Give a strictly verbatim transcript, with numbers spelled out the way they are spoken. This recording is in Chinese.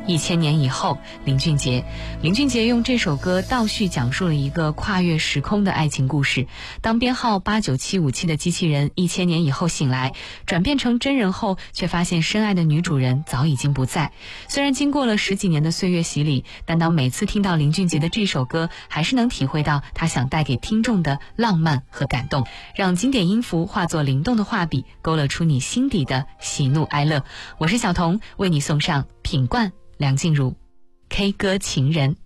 一千年以后，林俊杰。林俊杰用这首歌倒叙讲述了一个跨越时空的爱情故事。当编号八九七五七的机器人一千年以后醒来，转变成真人后，却发现深爱的女主人早已经不在。虽然经过了十几年的岁月洗礼，但当每次听到林俊杰的这首歌，还是能体会到他想带给听众的浪漫和感动，让经典音符化作灵动的画笔，勾勒出你心底的喜怒哀乐。我是小童，为你送上品冠梁静茹 K 歌情人。